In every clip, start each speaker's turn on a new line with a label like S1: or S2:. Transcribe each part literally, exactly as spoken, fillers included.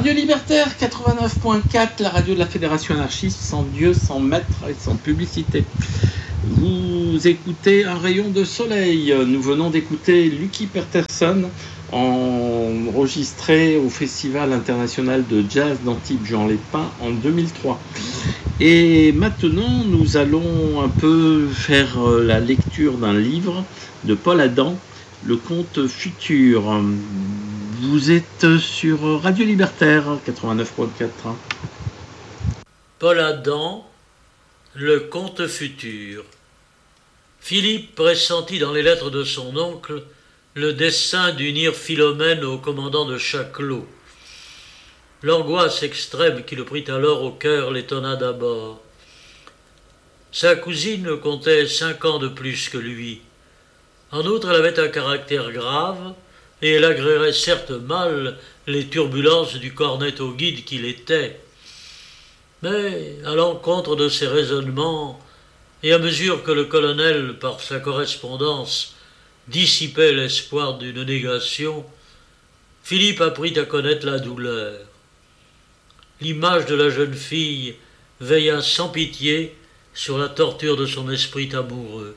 S1: Radio Libertaire quatre-vingt-neuf point quatre, la radio de la Fédération anarchiste, sans Dieu, sans maître et sans publicité. Vous écoutez Un rayon de soleil. Nous venons d'écouter Lucky Peterson, enregistré au Festival international de jazz d'Antibes Jean Lépin en deux mille trois. Et maintenant, nous allons un peu faire la lecture d'un livre de Paul Adam, Le Conte futur. Vous êtes sur Radio Libertaire quatre-vingt-neuf point quatre.
S2: Paul Adam, Le Conte futur. Philippe pressentit dans les lettres de son oncle le dessein d'unir Philomène au commandant de Châclot. L'angoisse extrême qui le prit alors au cœur l'étonna d'abord. Sa cousine comptait cinq ans de plus que lui. En outre, elle avait un caractère grave, et elle agréerait certes mal les turbulences du cornet au guide qu'il était. Mais, à l'encontre de ses raisonnements, et à mesure que le colonel, par sa correspondance, dissipait l'espoir d'une négation, Philippe apprit à connaître la douleur. L'image de la jeune fille veilla sans pitié sur la torture de son esprit amoureux.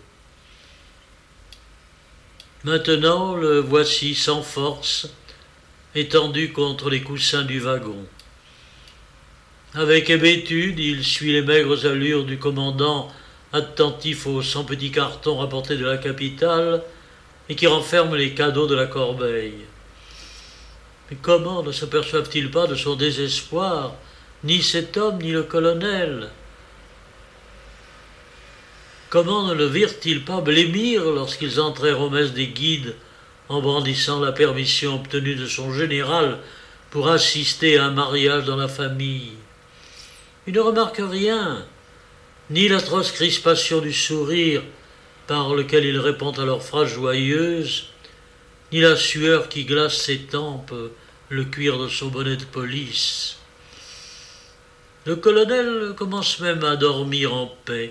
S2: Maintenant, le voici sans force, étendu contre les coussins du wagon. Avec hébétude, il suit les maigres allures du commandant, attentif aux cent petits cartons rapportés de la capitale et qui renferment les cadeaux de la corbeille. Mais comment ne s'aperçoivent-ils pas de son désespoir, ni cet homme, ni le colonel ? Comment ne le virent-ils pas blêmir lorsqu'ils entrèrent aux messes des guides en brandissant la permission obtenue de son général pour assister à un mariage dans la famille ? Ils ne remarquent rien, ni l'atroce crispation du sourire par lequel il répond à leurs phrases joyeuses, ni la sueur qui glace ses tempes, le cuir de son bonnet de police. Le colonel commence même à dormir en paix.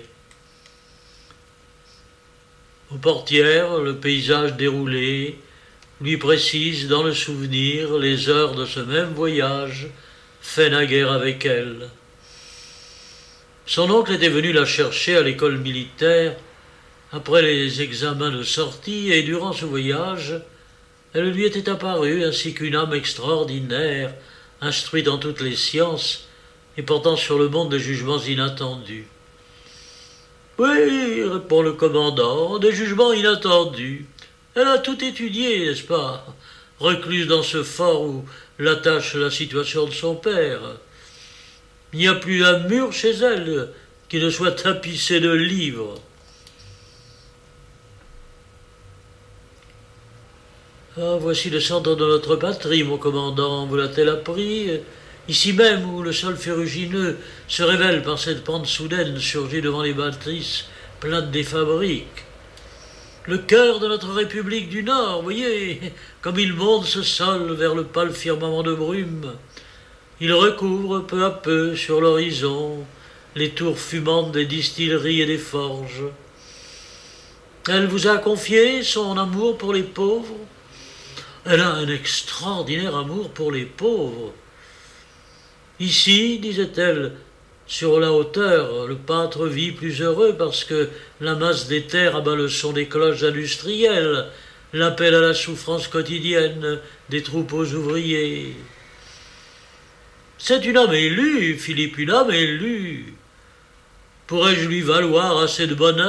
S2: Aux portières, le paysage déroulé lui précise dans le souvenir les heures de ce même voyage fait naguère avec elle. Son oncle était venu la chercher à l'école militaire après les examens de sortie et durant ce voyage, elle lui était apparue ainsi qu'une âme extraordinaire, instruite dans toutes les sciences et portant sur le monde des jugements inattendus. « Oui, répond le commandant, des jugements inattendus. Elle a tout étudié, n'est-ce pas, recluse dans ce fort où l'attache la situation de son père. Il n'y a plus un mur chez elle qui ne soit tapissé de livres. Ah, voici le centre de notre patrie, mon commandant, vous l'a-t-elle appris ? Ici même, où le sol ferrugineux se révèle par cette pente soudaine surgie devant les bâtisses plates des fabriques. Le cœur de notre République du Nord, voyez, comme il monte ce sol vers le pâle firmament de brume. Il recouvre peu à peu sur l'horizon les tours fumantes des distilleries et des forges. Elle vous a confié son amour pour les pauvres ? Elle a un extraordinaire amour pour les pauvres. Ici, disait-elle, sur la hauteur, le pâtre vit plus heureux parce que la masse des terres abat le son des cloches industrielles, l'appel à la souffrance quotidienne des troupeaux ouvriers. C'est une âme élue, Philippe, une âme élue. Pourrais-je lui valoir assez de bonheur ?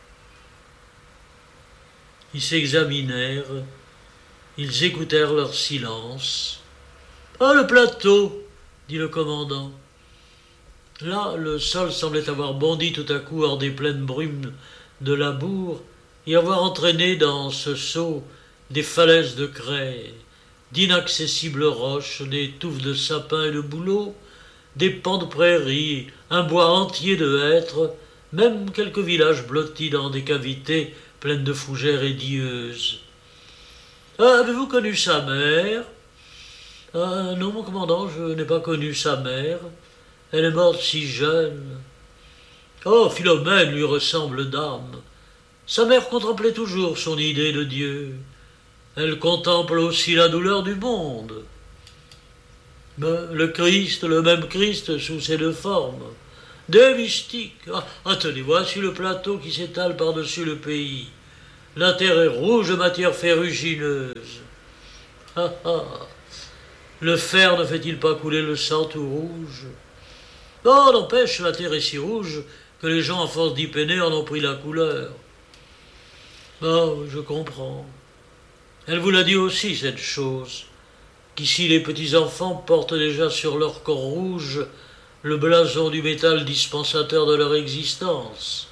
S2: Ils s'examinèrent, ils écoutèrent leur silence. « Ah, le plateau !» dit le commandant. Là, le sol semblait avoir bondi tout à coup hors des pleines brumes de labour et avoir entraîné dans ce seau des falaises de craie, d'inaccessibles roches, des touffes de sapins et de bouleaux, des pans de prairies, un bois entier de hêtres, même quelques villages blottis dans des cavités pleines de fougères édieuses. Ah, avez-vous connu sa mère ? Ah, non, mon commandant, je n'ai pas connu sa mère. Elle est morte si jeune. Oh, Philomène lui ressemble d'âme. Sa mère contemplait toujours son idée de Dieu. Elle contemple aussi la douleur du monde. Ben, le Christ, le même Christ sous ses deux formes. Des mystiques. Ah, attendez, voici le plateau qui s'étale par-dessus le pays. La terre est rouge de matière ferrugineuse. Ah, ah. Le fer ne fait-il pas couler le sang tout rouge? Oh, n'empêche, la terre est si rouge que les gens, à force d'y peiner, en ont pris la couleur. Oh, je comprends. Elle vous l'a dit aussi, cette chose, qu'ici les petits-enfants portent déjà sur leur corps rouge le blason du métal dispensateur de leur existence.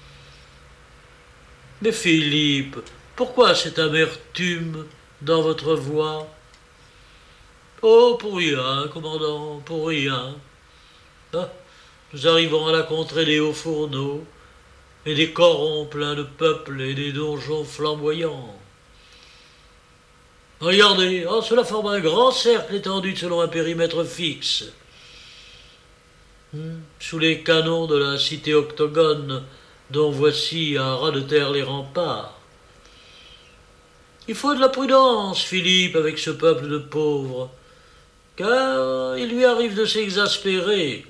S2: Mais Philippe, pourquoi cette amertume dans votre voix? Oh, pour rien, commandant, pour rien. Ah, nous arrivons à la contrée des hauts fourneaux, et des corons pleins de peuple et des donjons flamboyants. Regardez, oh, cela forme un grand cercle étendu selon un périmètre fixe. Hmm, sous les canons de la cité octogone, dont voici à ras de terre les remparts. Il faut de la prudence, Philippe, avec ce peuple de pauvres, car il lui arrive de s'exaspérer.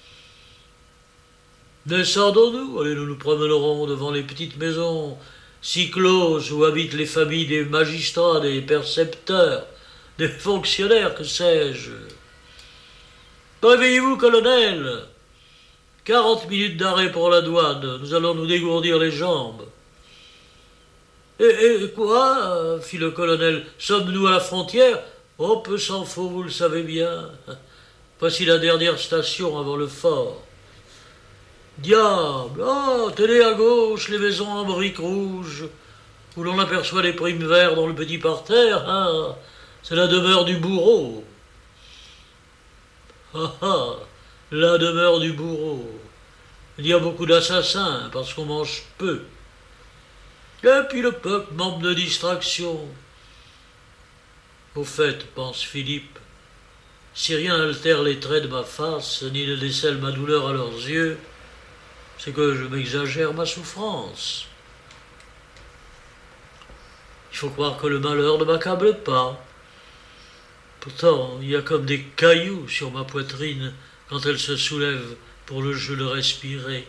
S2: Descendons-nous, allez, nous nous promènerons devant les petites maisons si closes où habitent les familles des magistrats, des percepteurs, des fonctionnaires, que sais-je. Réveillez-vous, colonel. Quarante minutes d'arrêt pour la douane, nous allons nous dégourdir les jambes. Et, et quoi? Fit le colonel. Sommes-nous à la frontière? Oh, peu s'en faut, vous le savez bien. Voici la dernière station avant le fort. Diable! Oh, tenez à gauche les maisons en briques rouges, où l'on aperçoit les primes verts dans le petit parterre. Ah, c'est la demeure du bourreau. Ah ah, la demeure du bourreau. Il y a beaucoup d'assassins, parce qu'on mange peu. Et puis le peuple manque de distraction. Au fait, pense Philippe, si rien n'altère les traits de ma face, ni ne décèle ma douleur à leurs yeux, c'est que je m'exagère ma souffrance. Il faut croire que le malheur ne m'accable pas. Pourtant, il y a comme des cailloux sur ma poitrine quand elle se soulève pour le jeu de respirer.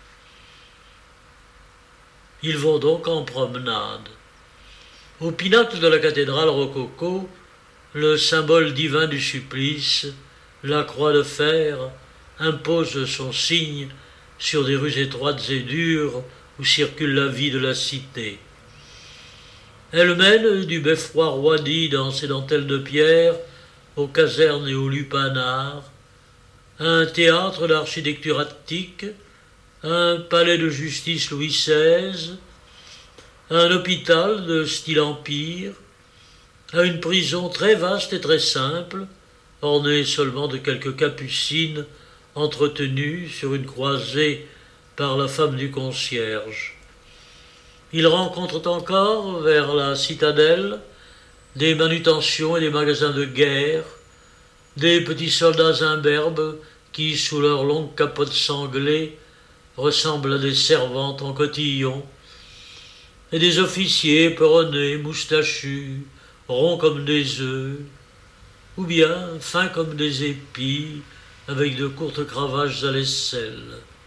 S2: Ils vont donc en promenade. Au pinacle de la cathédrale rococo, le symbole divin du supplice, la croix de fer, impose son signe sur des rues étroites et dures où circule la vie de la cité. Elle mène du beffroi roidi dans ses dentelles de pierre aux casernes et aux lupanards, un théâtre d'architecture attique, un palais de justice Louis seize, un hôpital de style empire, à une prison très vaste et très simple, ornée seulement de quelques capucines entretenues sur une croisée par la femme du concierge. Ils rencontrent encore, vers la citadelle, des manutentions et des magasins de guerre, des petits soldats imberbes qui, sous leurs longues capotes sanglées, ressemblent à des servantes en cotillon, et des officiers peronnés, moustachus, ronds comme des œufs, ou bien fins comme des épis, avec de courtes cravaches à l'aisselle.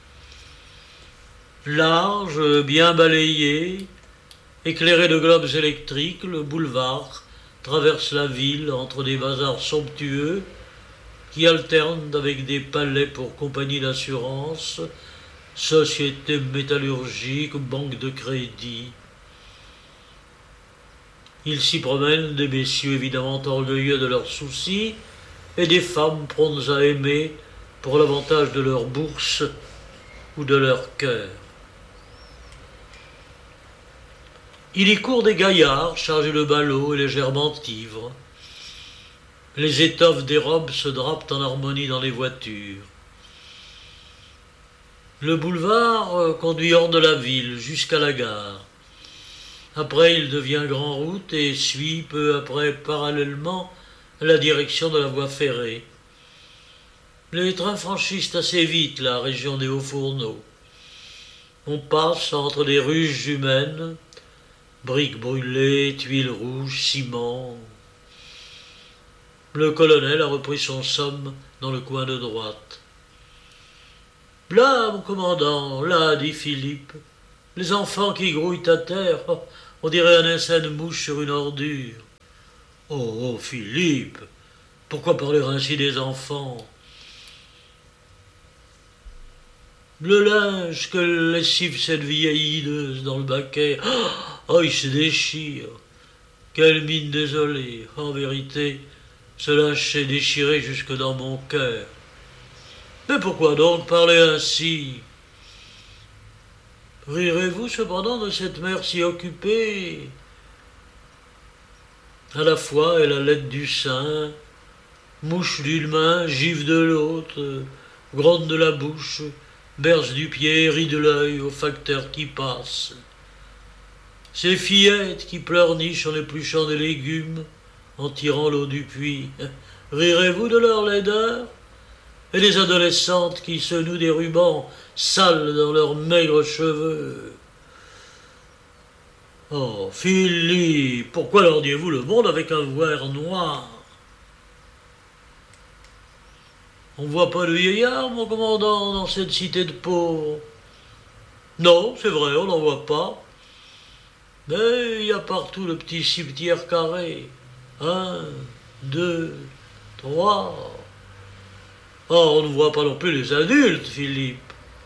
S2: Large, bien balayé, éclairé de globes électriques, le boulevard traverse la ville entre des bazars somptueux qui alternent avec des palais pour compagnies d'assurance, sociétés métallurgiques, banques de crédit. Il s'y promènent des messieurs évidemment orgueilleux de leurs soucis et des femmes promptes à aimer pour l'avantage de leur bourse ou de leur cœur. Il y court des gaillards chargés de ballots et légèrement ivres. Les étoffes des robes se drapent en harmonie dans les voitures. Le boulevard conduit hors de la ville jusqu'à la gare. Après, il devient grand route et suit peu après parallèlement la direction de la voie ferrée. Les trains franchissent assez vite la région des hauts fourneaux. On passe entre des ruches humaines, briques brûlées, tuiles rouges, ciment. Le colonel a repris son somme dans le coin de droite. « Là, mon commandant, là, dit Philippe, les enfants qui grouillent à terre, oh, on dirait un essaim de mouche sur une ordure. »« Oh, oh, Philippe, pourquoi parler ainsi des enfants ? Le linge que lessive cette vieille hideuse dans le baquet, oh, il se déchire. Quelle mine désolée, en vérité, ce linge s'est déchiré jusque dans mon cœur. Mais pourquoi donc parler ainsi ? Rirez-vous cependant de cette mère si occupée ? À la fois elle a l'aide du sein, mouche d'une main, gifle de l'autre, gronde de la bouche, berce du pied, rit de l'œil au facteur qui passe. Ces fillettes qui pleurnichent en épluchant des légumes, en tirant l'eau du puits, rirez-vous de leur laideur ? Et les adolescentes qui se nouent des rubans sales dans leurs maigres cheveux. Oh, Philippe, pourquoi lordiez-vous le monde avec un voile noir ? On ne voit pas de vieillard, mon commandant, dans cette cité de pauvres. Non, c'est vrai, on n'en voit pas. Mais il y a partout le petit cimetière carré. Un, deux, trois... Oh, on ne voit pas non plus les adultes, Philippe.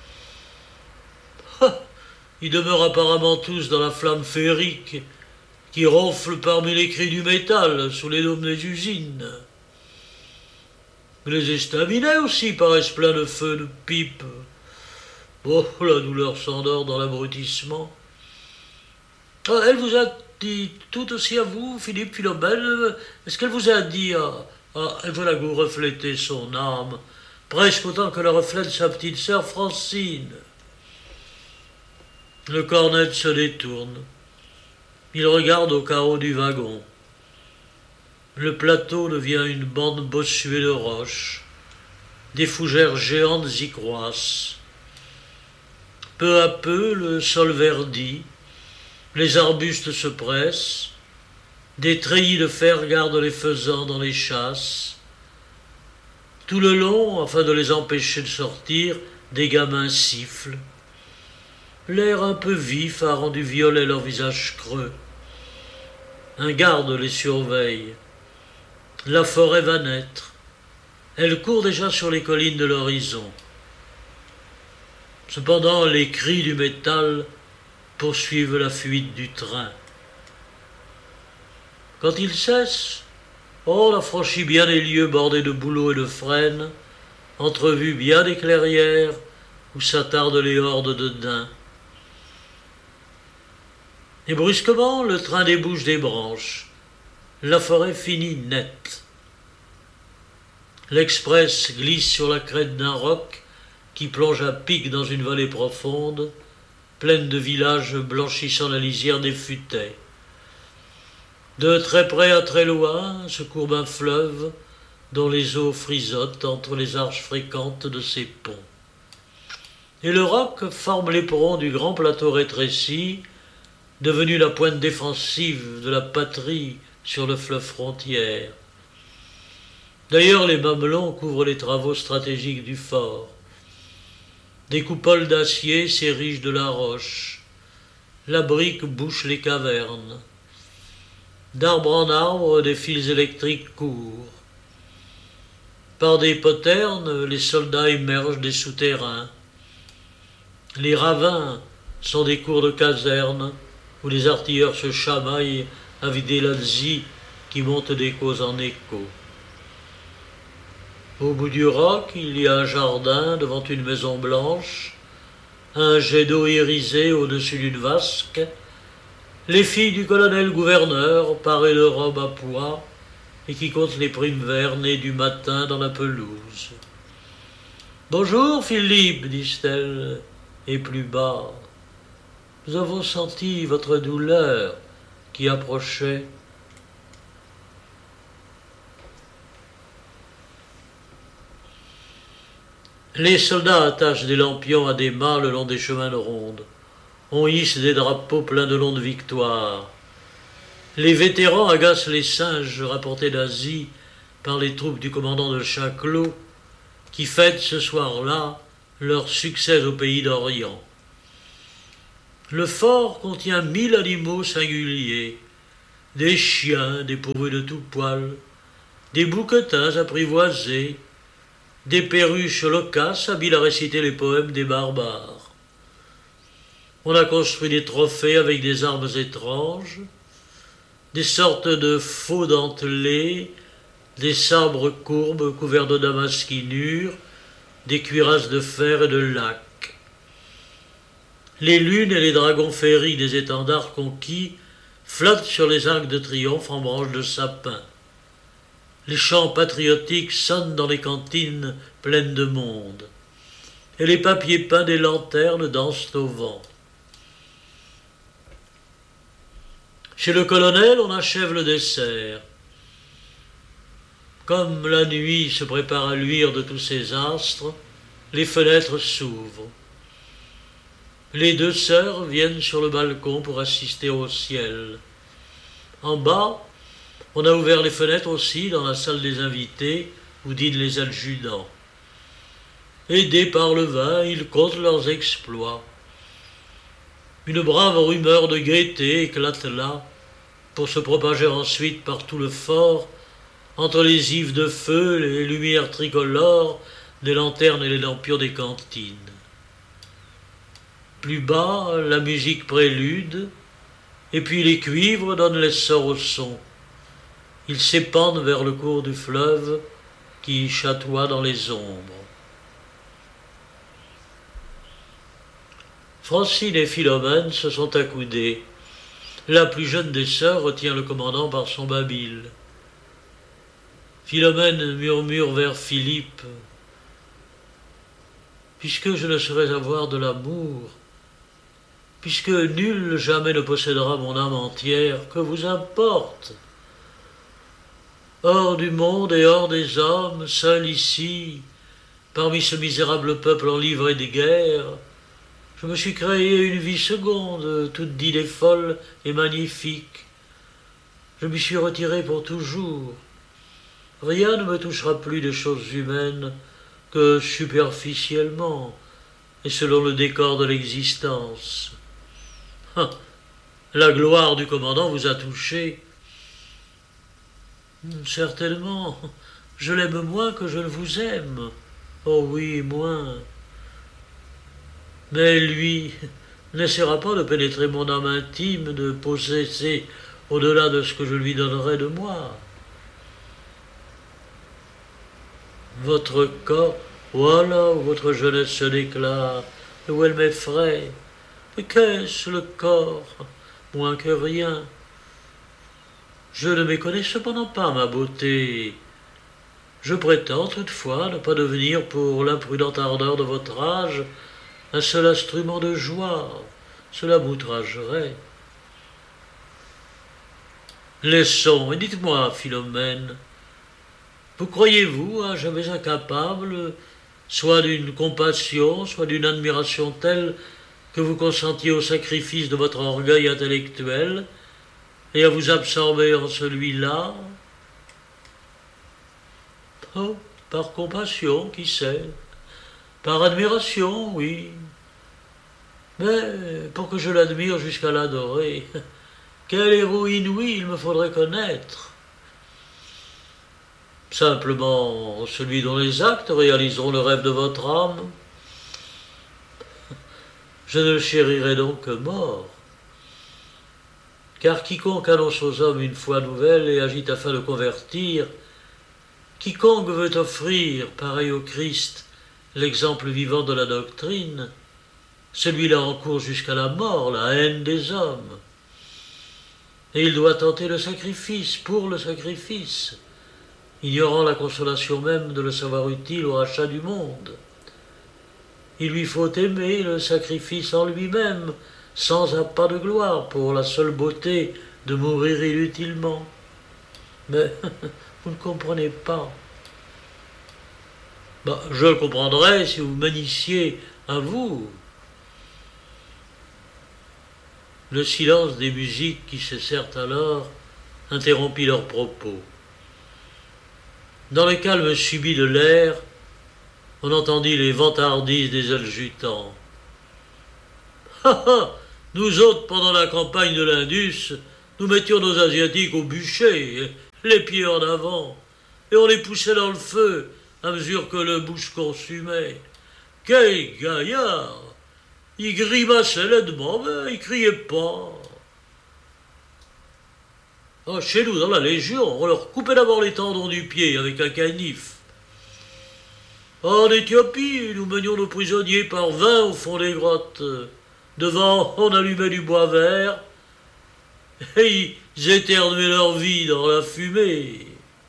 S2: Ah, ils demeurent apparemment tous dans la flamme féerique qui ronfle parmi les cris du métal sous les dômes des usines. Les estaminets aussi paraissent pleins de feux, de pipes. Oh, la douleur s'endort dans l'abrutissement. Ah, elle vous a dit tout aussi à vous, Philippe Philomèle. Est-ce qu'elle vous a dit... Ah, ah, et voilà que vous reflétez son âme, presque autant que le reflète sa petite sœur Francine. Le cornet se détourne. Il regarde au carreau du wagon. Le plateau devient une bande bossuée de roches. Des fougères géantes y croissent. Peu à peu, le sol verdit. Les arbustes se pressent. Des treillis de fer gardent les faisans dans les chasses. Tout le long, afin de les empêcher de sortir, des gamins sifflent. L'air un peu vif a rendu violet leur visage creux. Un garde les surveille. La forêt va naître. Elle court déjà sur les collines de l'horizon. Cependant, les cris du métal poursuivent la fuite du train. Quand il cesse, on a franchi bien des lieux bordés de bouleaux et de frênes, entrevu bien des clairières où s'attardent les hordes de daims. Et brusquement, le train débouche des branches. La forêt finit nette. L'express glisse sur la crête d'un roc qui plonge à pic dans une vallée profonde, pleine de villages blanchissant la lisière des futaies. De très près à très loin se courbe un fleuve dont les eaux frisottent entre les arches fréquentes de ses ponts. Et le roc forme l'éperon du grand plateau rétréci, devenu la pointe défensive de la patrie sur le fleuve frontière. D'ailleurs, les mamelons couvrent les travaux stratégiques du fort. Des coupoles d'acier s'érigent de la roche. La brique bouche les cavernes. D'arbre en arbre, des fils électriques courent. Par des poternes, les soldats émergent des souterrains. Les ravins sont des cours de caserne où les artilleurs se chamaillent à vider l'Alsie qui monte d'échos en échos. Au bout du roc, il y a un jardin devant une maison blanche, un jet d'eau irisé au-dessus d'une vasque, les filles du colonel-gouverneur, parées de robes à pois, et qui comptent les primes verts nées du matin dans la pelouse. « Bonjour, Philippe, disent-elles, et plus bas. Nous avons senti votre douleur qui approchait. » Les soldats attachent des lampions à des mâts le long des chemins de ronde. On hisse des drapeaux pleins de longues victoires. Les vétérans agacent les singes rapportés d'Asie par les troupes du commandant de Chaclot, qui fêtent ce soir-là leur succès au pays d'Orient. Le fort contient mille animaux singuliers, des chiens dépourvus de tout poil, des bouquetins apprivoisés, des perruches loquaces habiles à réciter les poèmes des barbares. On a construit des trophées avec des armes étranges, des sortes de faux dentelés, des sabres courbes couverts de damasquinures, des cuirasses de fer et de lac. Les lunes et les dragons féeriques des étendards conquis flottent sur les arcs de triomphe en branches de sapin. Les chants patriotiques sonnent dans les cantines pleines de monde, et les papiers peints des lanternes dansent au vent. Chez le colonel, on achève le dessert. Comme la nuit se prépare à luire de tous ses astres, les fenêtres s'ouvrent. Les deux sœurs viennent sur le balcon pour assister au ciel. En bas, on a ouvert les fenêtres aussi dans la salle des invités où dînent les adjudants. Aidés par le vin, ils comptent leurs exploits. Une brave rumeur de gaieté éclate là, pour se propager ensuite par tout le fort, entre les ifs de feu, les lumières tricolores, des lanternes et les lampures des cantines. Plus bas, la musique prélude, et puis les cuivres donnent l'essor au son. Ils s'épandent vers le cours du fleuve qui chatoie dans les ombres. Francine et Philomène se sont accoudées. La plus jeune des sœurs retient le commandant par son babil. Philomène murmure vers Philippe « Puisque je ne saurais avoir de l'amour, puisque nul jamais ne possédera mon âme entière, que vous importe? Hors du monde et hors des hommes, seul ici, parmi ce misérable peuple enivré des guerres, je me suis créé une vie seconde, toute d'idées folles et magnifiques. Je m'y suis retiré pour toujours. Rien ne me touchera plus des choses humaines que superficiellement et selon le décor de l'existence. Ah, la gloire du commandant vous a touché. Certainement, je l'aime moins que je ne vous aime. Oh oui, moins. Mais lui n'essaiera pas de pénétrer mon âme intime, de posséder au-delà de ce que je lui donnerai de moi. Votre corps, voilà où votre jeunesse se déclare, où elle m'effraie. Mais qu'est-ce le corps? Moins que rien. Je ne méconnais cependant pas ma beauté. Je prétends toutefois ne pas devenir, pour l'imprudente ardeur de votre âge, un seul instrument de joie. Cela m'outragerait. Laissons, et dites-moi, Philomène, vous croyez-vous à jamais incapable, soit d'une compassion, soit d'une admiration telle que vous consentiez au sacrifice de votre orgueil intellectuel et à vous absorber en celui-là? Oh, par compassion, qui sait? Par admiration, oui. Mais pour que je l'admire jusqu'à l'adorer, quel héros inouï il me faudrait connaître. Simplement celui dont les actes réaliseront le rêve de votre âme. Je ne le chérirai donc que mort. Car quiconque annonce aux hommes une foi nouvelle et agite afin de convertir, quiconque veut offrir, pareil au Christ, l'exemple vivant de la doctrine, celui-là encourt jusqu'à la mort la haine des hommes. Et il doit tenter le sacrifice pour le sacrifice, ignorant la consolation même de le savoir utile au rachat du monde. Il lui faut aimer le sacrifice en lui-même, sans appât de gloire, pour la seule beauté de mourir inutilement. Mais vous ne comprenez pas. Ben, je le comprendrai si vous m'initiez à vous. Le silence des musiques qui cessèrent alors interrompit leurs propos. Dans le calme subit de l'air, on entendit les vantardises des adjutants. Ha ha! Nous autres, pendant la campagne de l'Indus, nous mettions nos Asiatiques au bûcher, les pieds en avant, et on les poussait dans le feu à mesure que le bouche consumait. Quel gaillard! Il grimaçait laidement, mais il criait pas. Ah, chez nous, dans la Légion, on leur coupait d'abord les tendons du pied avec un canif. En Éthiopie, nous menions nos prisonniers par vingt au fond des grottes. Devant, on allumait du bois vert, et ils éternuaient leur vie dans la fumée.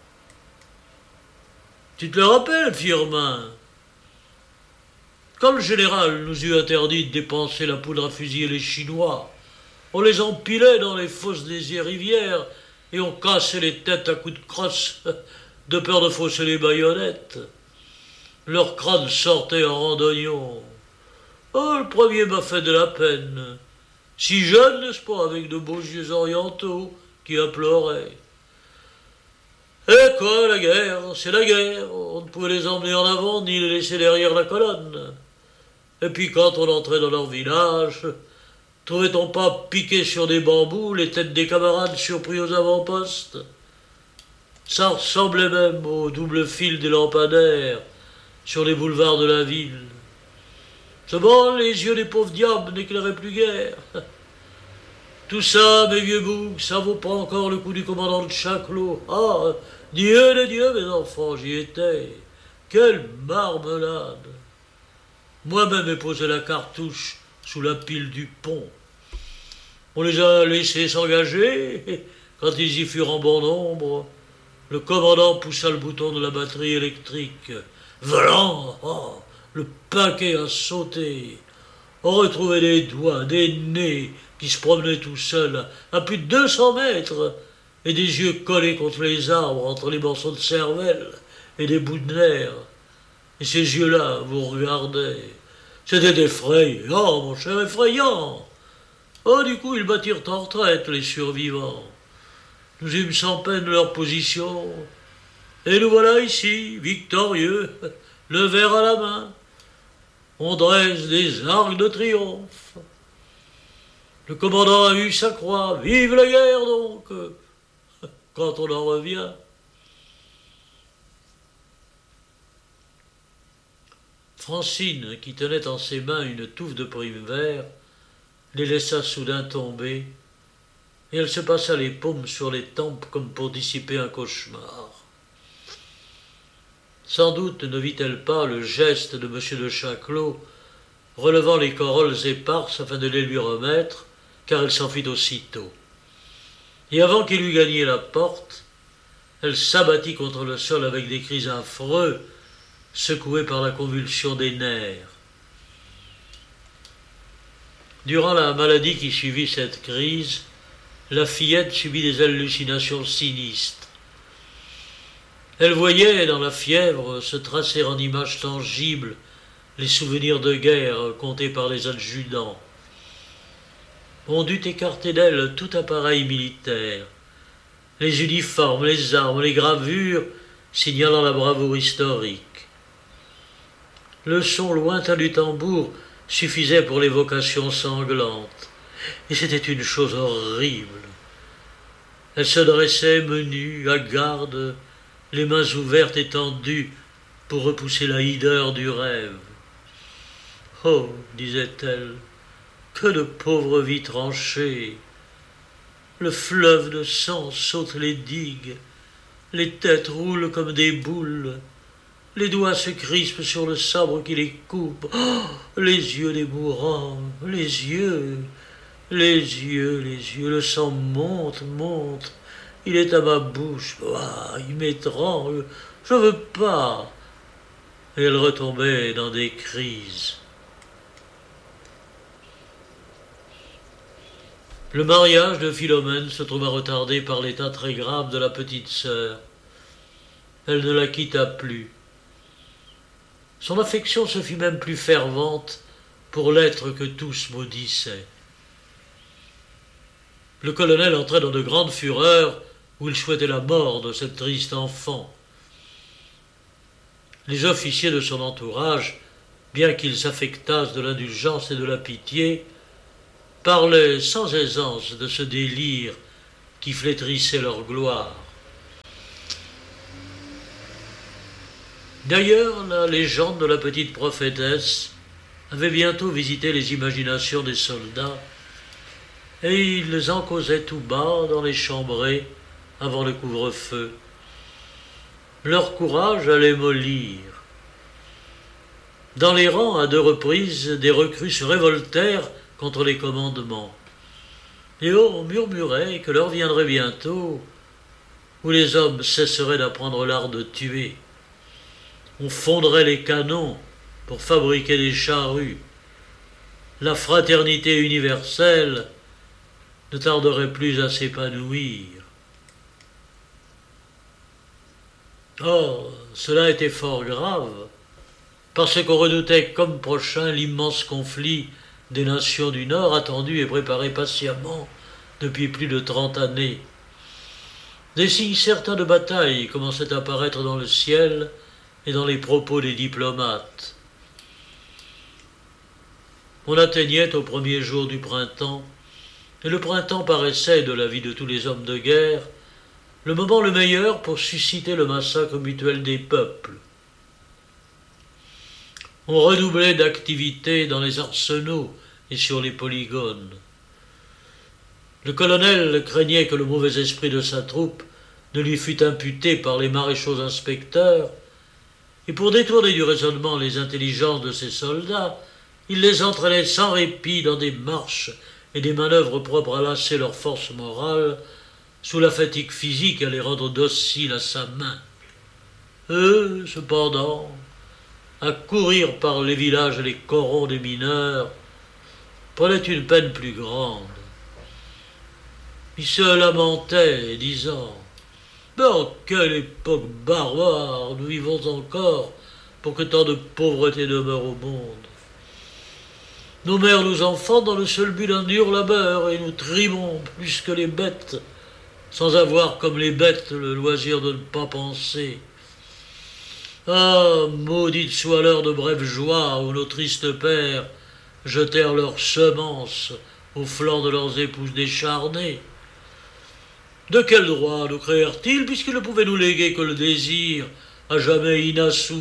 S2: Tu te le rappelles, Firmin? Quand le général nous eut interdit de dépenser la poudre à fusiller les Chinois, on les empilait dans les fosses des rivières et on cassait les têtes à coups de crosse de peur de fausser les baïonnettes. Leurs crânes sortaient en randonnion. Oh, le premier m'a fait de la peine. Si jeune, n'est-ce pas, avec de beaux yeux orientaux qui imploraient. Eh quoi, la guerre, c'est la guerre. On ne pouvait les emmener en avant ni les laisser derrière la colonne. Et puis quand on entrait dans leur village, trouvait-on pas piqués sur des bambous les têtes des camarades surpris aux avant-postes? Ça ressemblait même au double fil des lampadaires sur les boulevards de la ville. Seulement, les yeux des pauvres diables n'éclairaient plus guère. Tout ça, mes vieux boucs, ça vaut pas encore le coup du commandant de Chaclot. Ah, Dieu de Dieu, mes enfants, j'y étais. Quelle marmelade! Moi-même ai posé la cartouche sous la pile du pont. On les a laissés s'engager, et quand ils y furent en bon nombre, le commandant poussa le bouton de la batterie électrique. Volant, oh, le paquet a sauté. On retrouvait des doigts, des nez qui se promenaient tout seuls à plus de deux cents mètres et des yeux collés contre les arbres entre les morceaux de cervelle et des bouts de nerfs. Et ces yeux-là vous regardaient. C'était effrayant, mon cher, effrayant. Oh, du coup, ils battirent en retraite, les survivants. Nous eûmes sans peine leur position. Et nous voilà ici, victorieux, le verre à la main. On dresse des arcs de triomphe. Le commandant a eu sa croix. Vive la guerre, donc, quand on en revient. Francine, qui tenait en ses mains une touffe de prime vert, les laissa soudain tomber, et elle se passa les paumes sur les tempes comme pour dissiper un cauchemar. Sans doute ne vit-elle pas le geste de M. de Chaclot, relevant les corolles éparses afin de les lui remettre, car elle s'enfuit aussitôt. Et avant qu'il eût gagné la porte, elle s'abattit contre le sol avec des cris affreux, secouée par la convulsion des nerfs. Durant la maladie qui suivit cette crise, la fillette subit des hallucinations sinistres. Elle voyait dans la fièvre se tracer en images tangibles les souvenirs de guerre contés par les adjudants. On dut écarter d'elle tout appareil militaire, les uniformes, les armes, les gravures signalant la bravoure historique. Le son lointain du tambour suffisait pour l'évocation sanglante, et c'était une chose horrible. Elle se dressait menue, à garde, les mains ouvertes et tendues pour repousser la hideur du rêve. « Oh, disait-elle, que de pauvres vies tranchées! Le fleuve de sang saute les digues, les têtes roulent comme des boules, les doigts se crispent sur le sabre qui les coupe. Oh, les yeux des mourants, les yeux, les yeux, les yeux, le sang monte, monte. Il est à ma bouche, ah, il m'étrangle, je veux pas. » Et elle retombait dans des crises. Le mariage de Philomène se trouva retardé par l'état très grave de la petite sœur. Elle ne la quitta plus. Son affection se fit même plus fervente pour l'être que tous maudissaient. Le colonel entrait dans de grandes fureurs où il souhaitait la mort de cette triste enfant. les officiers de son entourage, bien qu'ils affectassent de l'indulgence et de la pitié, parlaient sans aisance de ce délire qui flétrissait leur gloire. D'ailleurs, la légende de la petite prophétesse avait bientôt visité les imaginations des soldats, et ils en causaient tout bas dans les chambrées avant le couvre-feu. Leur courage allait mollir. Dans les rangs, à deux reprises, des recrues se révoltèrent contre les commandements. Et on murmurait que l'heure viendrait bientôt où les hommes cesseraient d'apprendre l'art de tuer. On fondrait les canons pour fabriquer des charrues. La fraternité universelle ne tarderait plus à s'épanouir. Or, cela était fort grave, parce qu'on redoutait comme prochain l'immense conflit des nations du Nord, attendu et préparé patiemment depuis plus de trente années. Des signes certains de bataille commençaient à apparaître dans le ciel et dans les propos des diplomates. On atteignait au premier jour du printemps, et le printemps paraissait, de la vie de tous les hommes de guerre, le moment le meilleur pour susciter le massacre mutuel des peuples. On redoublait d'activité dans les arsenaux et sur les polygones. Le colonel craignait que le mauvais esprit de sa troupe ne lui fût imputé par les maréchaux inspecteurs, et pour détourner du raisonnement les intelligences de ses soldats, il les entraînait sans répit dans des marches et des manœuvres propres à lasser leur force morale, sous la fatigue physique à les rendre dociles à sa main. Eux, cependant, à courir par les villages et les corons des mineurs, prenaient une peine plus grande. Ils se lamentaient, disant « Dans quelle époque barbare nous vivons encore pour que tant de pauvreté demeure au monde ? Nos mères nous enfantent dans le seul but d'un dur labeur, et nous trimons plus que les bêtes, sans avoir comme les bêtes le loisir de ne pas penser. Ah, maudite soit l'heure de brève joie où nos tristes pères jetèrent leurs semences aux flancs de leurs épouses décharnées. De quel droit nous créèrent-ils, puisqu'ils ne pouvaient nous léguer que le désir à jamais inassouvi ?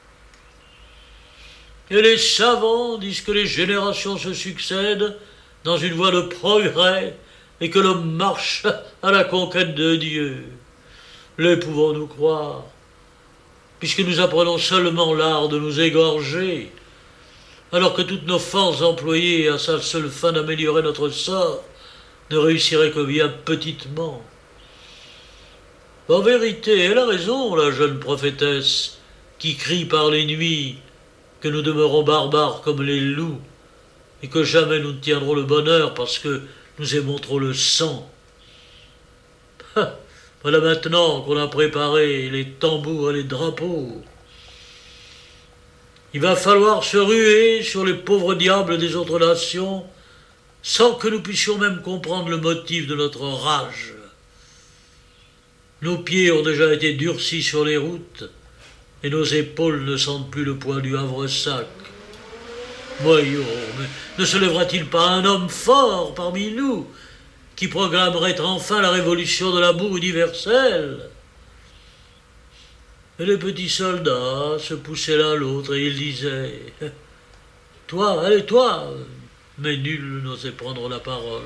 S2: Et les savants disent que les générations se succèdent dans une voie de progrès et que l'homme marche à la conquête de Dieu. Les pouvons-nous croire, puisque nous apprenons seulement l'art de nous égorger, alors que toutes nos forces employées à sa seule fin d'améliorer notre sort ne réussiraient que bien petitement. En vérité, elle a raison, la jeune prophétesse, qui crie par les nuits que nous demeurons barbares comme les loups, et que jamais nous ne tiendrons le bonheur parce que nous aimons trop le sang. Ah, voilà maintenant qu'on a préparé les tambours et les drapeaux. Il va falloir se ruer sur les pauvres diables des autres nations sans que nous puissions même comprendre le motif de notre rage. Nos pieds ont déjà été durcis sur les routes, et nos épaules ne sentent plus le poids du havresac. Voyons, mais ne se lèvera-t-il pas un homme fort parmi nous qui proclamerait enfin la révolution de l'amour universel ? Et les petits soldats se poussaient l'un l'autre et ils disaient « Toi, allez, toi !» Mais nul n'osait prendre la parole.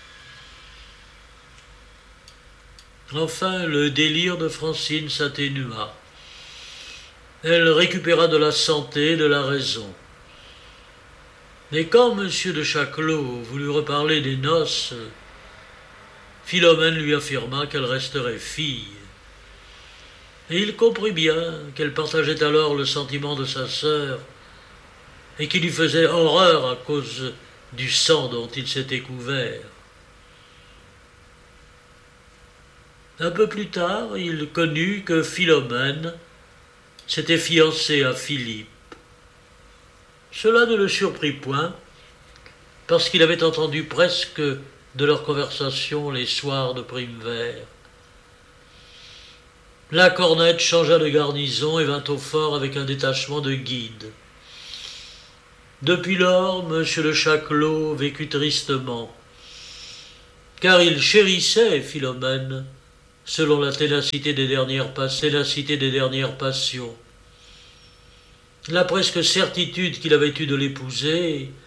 S2: Enfin, le délire de Francine s'atténua. Elle récupéra de la santé et de la raison. Mais quand M. de Châtelot voulut reparler des noces, Philomène lui affirma qu'elle resterait fille. Et il comprit bien qu'elle partageait alors le sentiment de sa sœur et qui lui faisait horreur à cause du sang dont il s'était couvert. Un peu plus tard, il connut que Philomène s'était fiancée à Philippe. Cela ne le surprit point, parce qu'il avait entendu presque de leur conversation les soirs de Primevère. La cornette changea de garnison et vint au fort avec un détachement de guides. Depuis lors, Monsieur de Chaclot vécut tristement, car il chérissait Philomène, selon la ténacité des dernières, pas- ténacité des dernières passions. La presque certitude qu'il avait eue de l'épouser